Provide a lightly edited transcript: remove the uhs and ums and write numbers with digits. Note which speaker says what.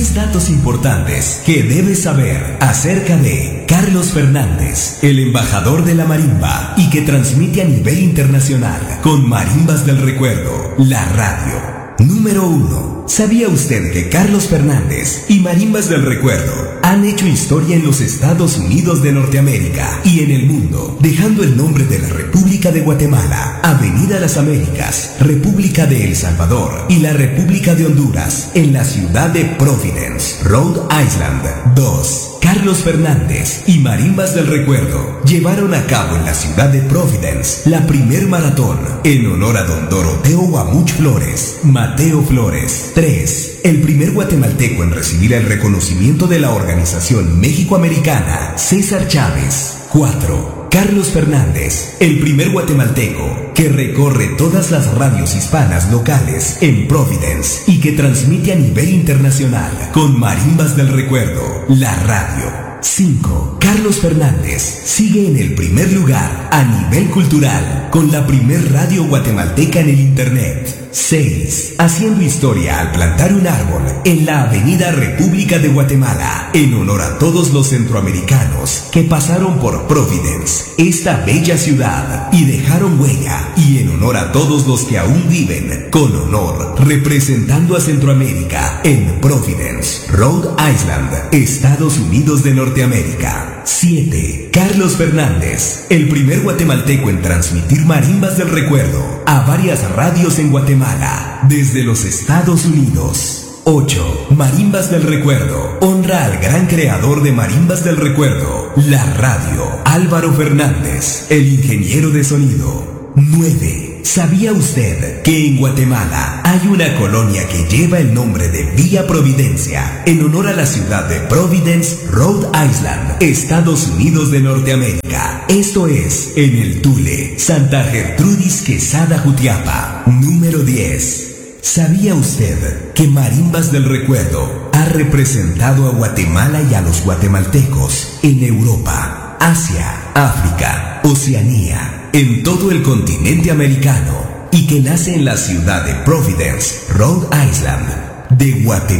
Speaker 1: Datos importantes que debes saber acerca de Carlos Fernández, el embajador de la marimba y que transmite a nivel internacional con Marimbas del Recuerdo, la radio. Número 1. ¿Sabía usted que Carlos Fernández y Marimbas del Recuerdo han hecho historia en los Estados Unidos de Norteamérica y en el mundo, dejando el nombre de la República de Guatemala, Avenida Las Américas, República de El Salvador y la República de Honduras en la ciudad de Providence, Rhode Island? 2. Carlos Fernández y Marimbas del Recuerdo llevaron a cabo en la ciudad de Providence la primer maratón en honor a don Doroteo Guamuch Flores, Mateo Flores. 3. El primer guatemalteco en recibir el reconocimiento de la Organización México-Americana, César Chávez. 4. Carlos Fernández, el primer guatemalteco que recorre todas las radios hispanas locales en Providence y que transmite a nivel internacional con Marimbas del Recuerdo, la radio. 5. Carlos Fernández sigue en el primer lugar a nivel cultural con la primer radio guatemalteca en el internet. 6. Haciendo historia al plantar un árbol en la Avenida República de Guatemala en honor a todos los centroamericanos que pasaron por Providence, esta bella ciudad, y dejaron huella, y en honor a todos los que aún viven con honor representando a Centroamérica en Providence, Rhode Island, Estados Unidos de Norteamérica. 7. Carlos Fernández, el primer guatemalteco en transmitir Marimbas del Recuerdo a varias radios en Guatemala desde los Estados Unidos. 8. Marimbas del Recuerdo honra al gran creador de Marimbas del Recuerdo, la radio, Álvaro Fernández, el ingeniero de sonido. 9. ¿Sabía usted que en Guatemala hay una colonia que lleva el nombre de Villa Providencia en honor a la ciudad de Providence, Rhode Island, Estados Unidos de Norteamérica? Esto es en el Tule, Santa Gertrudis Quesada, Jutiapa. Número 10. ¿Sabía usted que Marimbas del Recuerdo ha representado a Guatemala y a los guatemaltecos en Europa, Asia, África, Oceanía, en todo el continente americano, y que nace en la ciudad de Providence, Rhode Island, de Guatemala?